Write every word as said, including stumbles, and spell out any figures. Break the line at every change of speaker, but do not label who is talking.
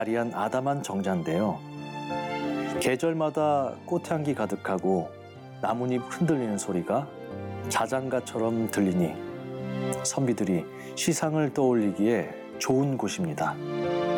자리한 아담한 정자인데요. 계절마다 꽃향기 가득하고 나뭇잎 흔들리는 소리가 자장가처럼 들리니 선비들이 시상을 떠올리기에 좋은 곳입니다.